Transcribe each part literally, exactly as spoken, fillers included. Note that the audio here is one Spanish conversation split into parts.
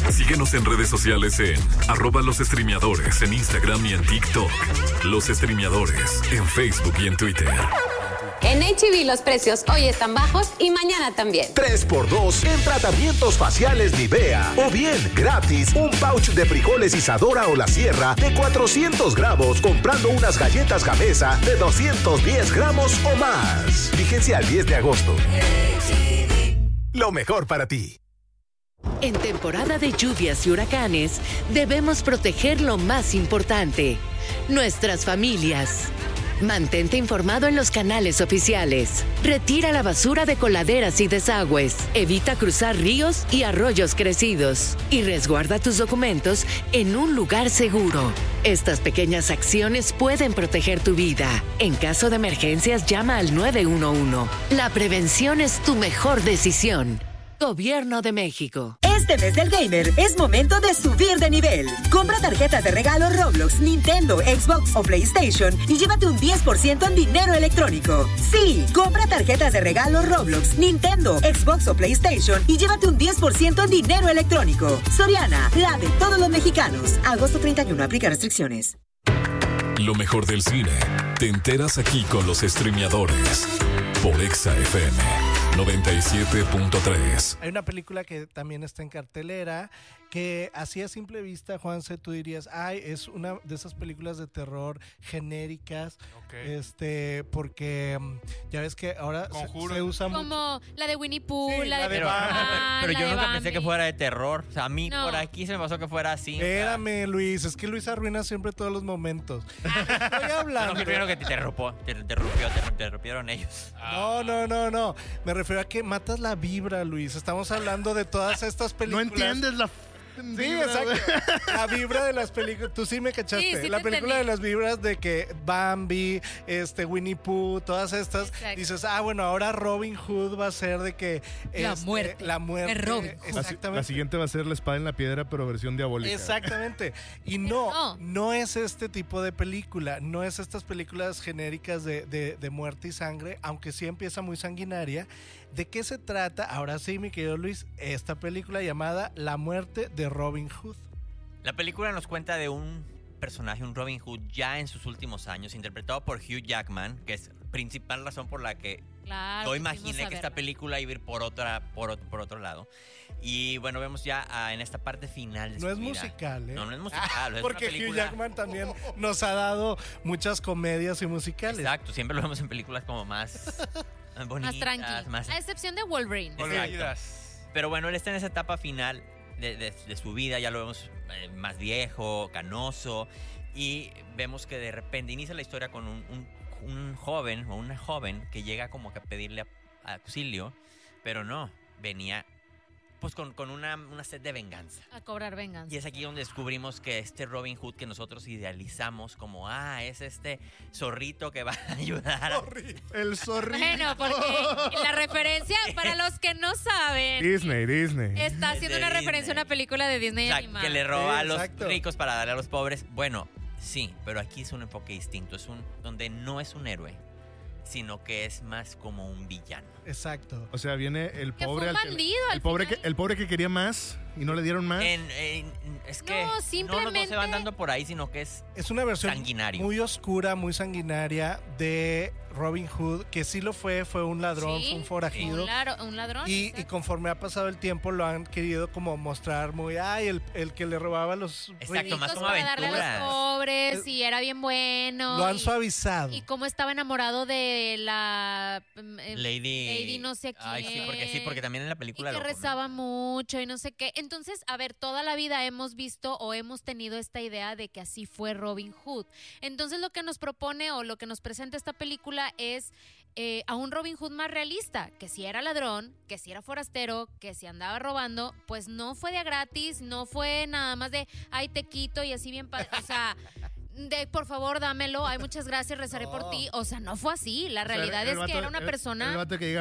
Síguenos en redes sociales en arroba los streameadores en Instagram y en TikTok. Los streameadores en Facebook y en Twitter. En H E B los precios hoy están bajos y mañana también. tres por dos en tratamientos faciales Nivea. O bien, gratis, un pouch de frijoles Isadora o La Sierra de cuatrocientos gramos comprando unas galletas Gamesa de doscientos diez gramos o más. Vigencia al diez de agosto. Lo mejor para ti. En temporada de lluvias y huracanes, debemos proteger lo más importante, nuestras familias. Mantente informado en los canales oficiales. Retira la basura de coladeras y desagües. Evita cruzar ríos y arroyos crecidos. Y resguarda tus documentos en un lugar seguro. Estas pequeñas acciones pueden proteger tu vida. En caso de emergencias, llama al nueve uno uno. La prevención es tu mejor decisión. Gobierno de México. Este mes del gamer es momento de subir de nivel. Compra tarjetas de regalo Roblox, Nintendo, Xbox o PlayStation y llévate un diez por ciento en dinero electrónico. Sí, compra tarjetas de regalo Roblox, Nintendo, Xbox o PlayStation y llévate un diez por ciento en dinero electrónico. Soriana, la de todos los mexicanos. Agosto treinta y uno, aplica restricciones. Lo mejor del cine te enteras aquí con los streameadores por Exa F M noventa y siete punto tres. Hay una película que también está en cartelera que así a simple vista, Juanse, tú dirías, ay, es una de esas películas de terror genéricas, okay. este, porque ya ves que ahora se, se usa como mucho. Como la de Winnie Pooh, sí, la, la de de Batman, Pero, pero la yo de nunca Bambi. pensé que fuera de terror. O sea, a mí no. por aquí se me pasó que fuera así. Espérame, o sea. Luis, es que Luis arruina siempre todos los momentos. Estoy hablando. No, primero que te interrumpió, te interrumpió, te interrumpieron ellos. No, no, no, no. Me refiero a que matas la vibra, Luis. Estamos hablando de todas estas películas. No entiendes la... Sí, vibra, exacto. La vibra de las películas. Tú sí me cachaste. Sí, sí la película entendí. de las vibras de que Bambi, este, Winnie Pooh, todas estas. Exacto. Dices, ah, bueno, ahora Robin Hood va a ser de que. La este, muerte. La muerte. De Robin Hood. La, Exactamente. la siguiente va a ser La Espada en la Piedra, pero versión diabólica. Exactamente. Y no, No. no es este tipo de película. No es estas películas genéricas de, de, de muerte y sangre, aunque sí empieza muy sanguinaria. ¿De qué se trata? Ahora sí, mi querido Luis, esta película llamada La muerte de Robin Hood. La película nos cuenta de un personaje, un Robin Hood, ya en sus últimos años, interpretado por Hugh Jackman, que es principal razón por la que Claro, yo imaginé que esta verla. película iba a ir por, otra, por, otro, por otro lado. Y bueno, vemos ya uh, en esta parte final de No su es vida. musical, ¿eh? No, no es musical. Ah, es porque una película... Hugh Jackman también nos ha dado muchas comedias y musicales. Exacto, siempre lo vemos en películas como más bonitas. Más tranqui. Más... A excepción de Wolverine. Exacto. Pero bueno, él está en esa etapa final de, de, de su vida, ya lo vemos eh, más viejo, canoso, y vemos que de repente inicia la historia con un, un, un joven o una joven que llega como que a pedirle a, a auxilio, pero no, venía pues con, con una, una sed de venganza. A cobrar venganza. Y es aquí donde descubrimos que este Robin Hood que nosotros idealizamos como, ah, es este zorrito que va a ayudar. A... El zorrito. Bueno, porque la referencia, para los que no saben, Disney, Disney. está haciendo de una Disney. referencia a una película de Disney O sea, animada. que le roba Sí, a los exacto. ricos para darle a los pobres. Bueno, sí, pero aquí es un enfoque distinto. Es un donde no es un héroe, sino que es más como un villano. Exacto. O sea, viene el Que pobre fue un al que- bandido al el pobre final. que el pobre que quería más y no le dieron más. En, en- es que No, no, no, no simplemente- se van dando por ahí, sino que es Es una versión sanguinario. muy oscura, muy sanguinaria de Robin Hood, que sí lo fue, fue un ladrón, Sí, fue un forajido. Un, laro- un ladrón. Y, y exacto. conforme ha pasado el tiempo lo han querido como mostrar muy, ay, el, el que le robaba a los Exacto, ricos. más Ricos como para darle a aventuras. los pobres y era bien bueno. Lo han y, suavizado. y cómo estaba enamorado de la mm, eh, Lady... Lady no sé Ay, sí, porque sí, porque también en la y película que lo- rezaba mucho y no sé qué. Entonces, a ver, toda la vida hemos visto o hemos tenido esta idea de que así fue Robin Hood. Entonces, lo que nos propone o lo que nos presenta esta película es eh, a un Robin Hood más realista, que si era ladrón, que si era forastero, que si andaba robando, pues no fue de a gratis, no fue nada más de, ay, te quito y así bien, pa-". O sea... De, por favor, dámelo. Ay, muchas gracias, rezaré No. por ti. O sea, no fue así. La O sea, realidad el es vato- que era una el- persona... El vato que diga,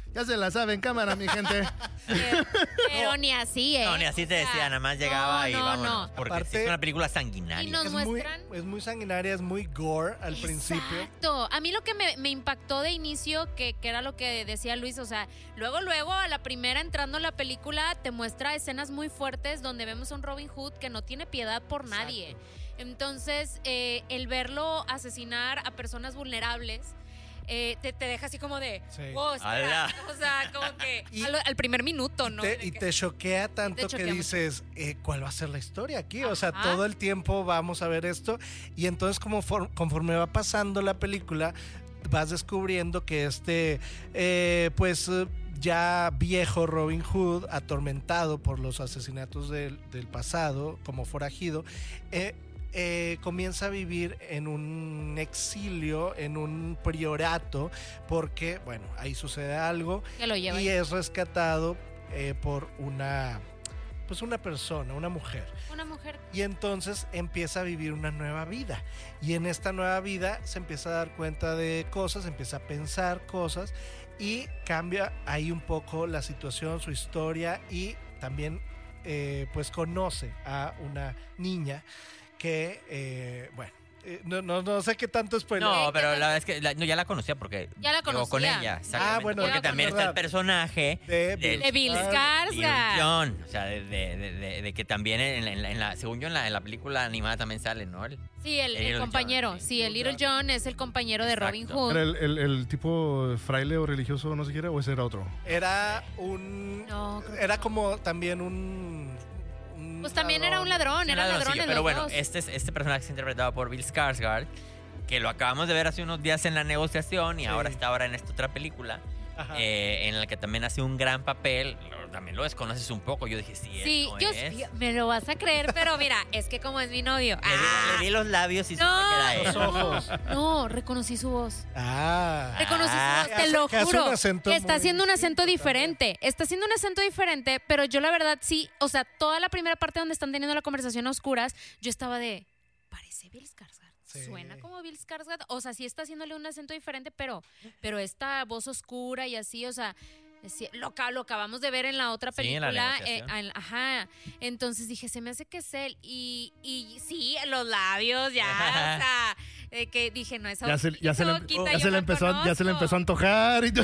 Ya se la saben, cámara, mi gente. Pero, pero ni así, ¿eh? No, ni así te O sea, decía, nada más llegaba no, y no, vámonos. no. Porque Aparte- sí es una película sanguinaria. Y nos Es muy, muestran... es muy sanguinaria, es muy gore al principio. Exacto. A mí lo que me, me impactó de inicio, que, que era lo que decía Luis, o sea, luego, luego, a la primera entrando a la película, te muestra escenas muy fuertes donde vemos a un Robin Hood que no tiene piedad por nadie. Entonces, eh, el verlo asesinar a personas vulnerables, eh, te, te deja así como de, Sí. wow, espera. ¡Hala! O sea, como que Y- al, al primer minuto, ¿no? Te- De y que- te choquea tanto Te que choquea mucho. dices, eh, ¿cuál va a ser la historia aquí? O sea, Ajá. todo el tiempo vamos a ver esto. Y entonces, como for- conforme va pasando la película, vas descubriendo que este, eh, pues, eh, ya viejo Robin Hood, atormentado por los asesinatos del, del pasado, como forajido, eh, eh, comienza a vivir en un exilio, en un priorato, porque, bueno, ahí sucede algo que lo lleva. y es rescatado eh, por una, pues una persona, una mujer. Una mujer. Y entonces empieza a vivir una nueva vida. Y en esta nueva vida se empieza a dar cuenta de cosas, empieza a pensar cosas y cambia ahí un poco la situación, su historia y también eh, pues conoce a una niña que, eh, bueno, eh, no, no, no sé qué tanto spoiler. No, pero la verdad es que la- no, ya la conocía porque Ya la llegó con conocía. ella. Exactamente. Ah, bueno, porque ya, también es está el verdad. personaje De del- De Bill Ah, Skarsgård. John, o sea, de, de- de- de- de que también en, la- en la, en la- según yo en la, en la película animada también sale, ¿no? El- Sí, el, El el Little compañero. John, sí. Sí, el Little John es el compañero de Robin Exacto. Hood. ¿Era el, el- el tipo fraile o religioso, no sé qué era, o ese era otro? Era un... No, creo que era no. como también un... un Pues también era un ladrón, Sí, eran ladroncillo, ladrones pero los bueno, dos. este, es- este personaje es interpretado por Bill Skarsgård, que lo acabamos de ver hace unos días en la negociación y Sí. ahora está ahora en esta otra película, Ajá. eh, en la que también hace un gran papel. Lo- También lo desconoces un poco. Yo dije, sí, él Sí, no yo es. sí, me lo vas a creer, pero mira, es que como es mi novio. Le, di- Ah, le di los labios y No. supe que era él. Los ojos. no, reconocí su voz. Ah. Reconocí Ah. su voz, Que te hace- lo que hace juro. un acento Que está muy haciendo un acento distinto diferente. Está haciendo un acento diferente, pero yo la verdad sí, o sea, toda la primera parte donde están teniendo la conversación a oscuras, yo estaba de, parece Bill Skarsgård. Sí. Suena como Bill Skarsgård. O sea, sí está haciéndole un acento diferente, pero, pero esta voz oscura y así, o sea, sí, lo, ca- lo acabamos de ver en la otra Sí, en la película. negociación. en- ajá. Entonces dije, se me hace que es él. Y, y sí, los labios, ya, o sea, de que dije, no, esa Ya se, ya esa se le, boquita ya yo se le la empezó, ya se le conozco. empezó a antojar y todo.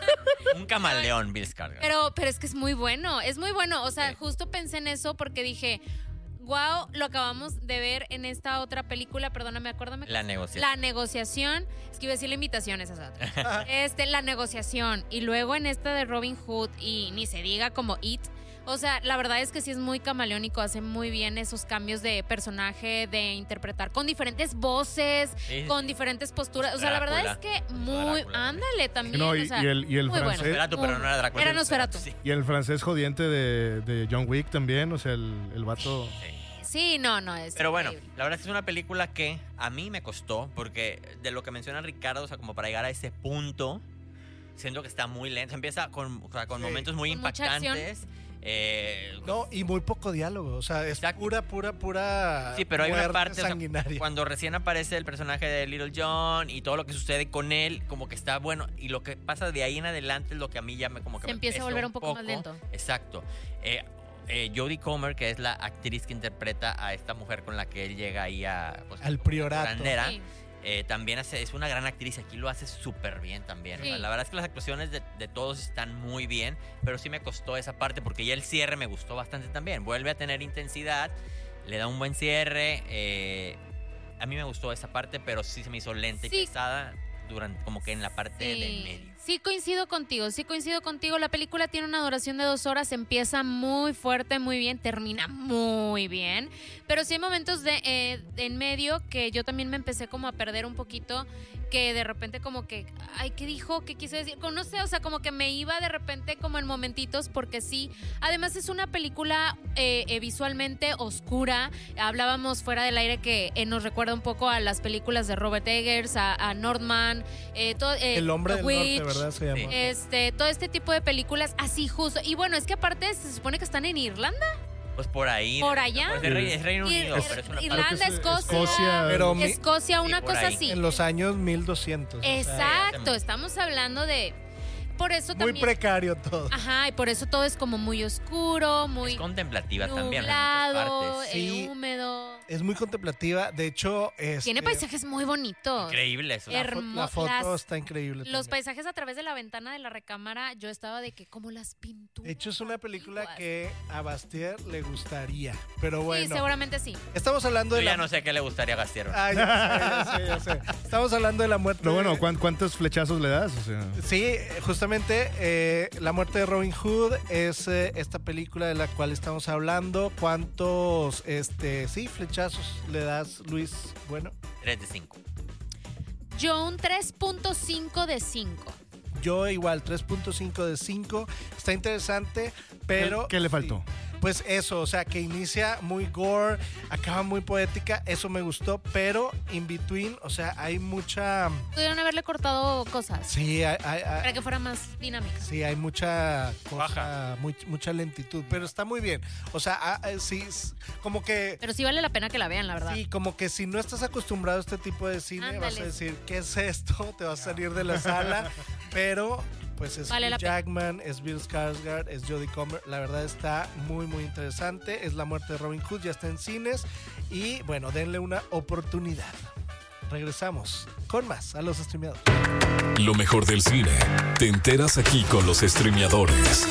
Un camaleón, Bill Skarsgård. Pero, pero es que es muy bueno, es muy bueno. O sea, Sí. justo pensé en eso porque dije, wow, lo acabamos de ver en esta otra película, perdóname, acuérdame. La negociación. La negociación, es que iba a decir la invitación, esa es otra. Este, la negociación. Y luego en esta de Robin Hood, y ni se diga como It. O sea, la verdad es que sí es muy camaleónico, hace muy bien esos cambios de personaje, de interpretar con diferentes voces, Sí, sí, con sí. diferentes posturas. O sea, la verdad es Drácula. que Hizo muy, Drácula. ándale también. No, o y, sea, y el, y el muy bueno. francés. Nosferatu, pero no era Drácula. Era Nosferatu. Sí. Y el francés jodiente de, de John Wick también, o sea, el, el vato. Sí, no, no es. Pero bueno, increíble. la verdad es que es una película que a mí me costó, porque de lo que menciona Ricardo, o sea, como para llegar a ese punto, siento que está muy lento. Empieza con, o sea, con Sí. momentos muy Con mucha acción. impactantes. eh, No, y muy poco diálogo. O sea, es Exacto. pura, pura, pura. Sí, pero hay una muerte parte, o sea, sanguinaria. cuando recién aparece el personaje de Little John y todo lo que sucede con él, como que está bueno. Y lo que pasa de ahí en adelante es lo que a mí ya me como que Se me empieza a pesa volver un poco más lento. Exacto. Eh, eh, Jodie Comer, que es la actriz que interpreta a esta mujer con la que él llega ahí a... pues, Al priorato. curandera, Sí. eh, también hace, es una gran actriz. Aquí lo hace súper bien también. O sea, Sí. la verdad es que las actuaciones de, de todos están muy bien, pero sí me costó esa parte porque ya el cierre me gustó bastante también. Vuelve a tener intensidad, le da un buen cierre. eh, a mí me gustó esa parte, pero sí se me hizo lenta Sí. y pesada durante, como que en la parte del Sí, medio. sí coincido contigo, sí coincido contigo. La película tiene una duración de dos horas, empieza muy fuerte, muy bien, termina muy bien, pero sí hay momentos de, eh, en medio que yo también me empecé como a perder un poquito, que de repente como que, ay, ¿qué dijo? ¿Qué quiso decir? Como, no sé, o sea, como que me iba de repente como en momentitos, porque sí, además es una película eh, eh, visualmente oscura. Hablábamos fuera del aire que eh, nos recuerda un poco a las películas de Robert Eggers, a, a Northman, eh, todo, eh, El hombre The del Witch, norte, ¿verdad? Se llama. este, todo este tipo de películas así justo. Y bueno, es que aparte se supone que están en Irlanda. Pues por ahí. ¿Por allá? Pues es, Re- es Reino Ir- Unido, es- pero es una Irlanda, parte- Creo que es Escocia, Escocia. Pero mi- Escocia, Sí, una por cosa ahí. así. En los años mil doscientos. o sea, Exacto, hace- estamos hablando de... por eso muy también... precario todo. Ajá, y por eso todo es como muy oscuro, muy... Es contemplativa nublado, también en muchas partes. eh, Sí. húmedo. Es muy contemplativa. De hecho, este, Tiene paisajes muy bonitos. Increíble eso. la, fo- hermo- la foto las- está increíble. Los también. paisajes a través de la ventana de la recámara, yo estaba de que como las pinturas. De hecho, es una película antiguas. que a Bastier le gustaría. Pero bueno, Sí, seguramente sí. estamos hablando Yo de ya la... no sé qué le gustaría a Gastier. Ah, ya sé, ya sé, ya sé. Estamos hablando de la muerte. Pero bueno, de- ¿cuán- ¿cuántos flechazos le das? O sea, Sí, justamente eh, La muerte de Robin Hood es eh, esta película de la cual estamos hablando. ¿Cuántos, este, sí, flechazos le das, Luis? Bueno, tres de cinco. Yo un tres punto cinco de cinco. yo igual, tres punto cinco de cinco. Está interesante, pero... ¿qué le sí. faltó? Pues eso, o sea, que inicia muy gore, acaba muy poética, eso me gustó, pero in between, o sea, hay mucha... Pudieron haberle cortado cosas Sí, hay, hay- hay- para que fuera más dinámica. sí, hay mucha cosa, Baja. muy- mucha lentitud, pero está muy bien. O sea, ah, ah, sí, s- como que... Pero sí vale la pena que la vean, la verdad. Sí, como que si no estás acostumbrado a este tipo de cine, vas Ándale. a decir, ¿qué es esto? Te vas a salir de la sala, pero pues es Vale Hugh la pena. Jackman, es Bill Skarsgård, es Jodie Comer, la verdad está muy muy interesante, es La muerte de Robin Hood, ya está en cines y bueno, denle una oportunidad. Regresamos con más a los streameadores. Lo mejor del cine te enteras aquí con los streameadores.